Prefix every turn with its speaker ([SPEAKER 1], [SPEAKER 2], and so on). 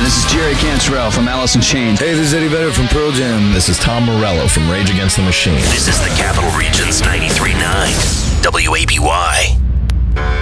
[SPEAKER 1] this is Jerry Cantrell from Alice in Chains.
[SPEAKER 2] Hey, this is Eddie Vedder from Pearl Jam.
[SPEAKER 3] This is Tom Morello from Rage Against the Machine.
[SPEAKER 4] This is the Capital Region's 93.9